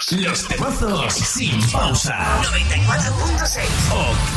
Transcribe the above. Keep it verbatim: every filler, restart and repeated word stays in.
Los temazos sin pausa. noventa y cuatro punto seis.